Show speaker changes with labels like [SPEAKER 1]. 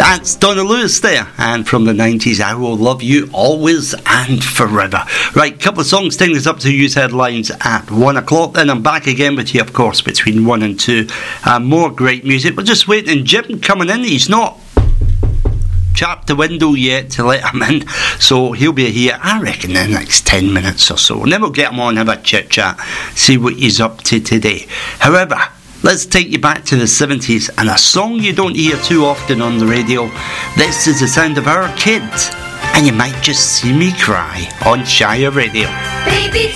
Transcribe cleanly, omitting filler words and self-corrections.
[SPEAKER 1] That's Donna Lewis there, and from the 90s, I Will Love You Always and Forever. Right, couple of songs taking us up to News Headlines at 1 o'clock. Then I'm back again with you, of course, between 1 and 2. More great music. We're just waiting. Jim coming in. He's not chapped the window yet to let him in, so he'll be here, I reckon, in the next 10 minutes or so. And then we'll get him on, have a chit chat, see what he's up to today. However, let's take you back to the 70s and a song you don't hear too often on the radio. This is the sound of Our Kid, and You Might Just See Me Cry on Shire Radio.
[SPEAKER 2] Baby.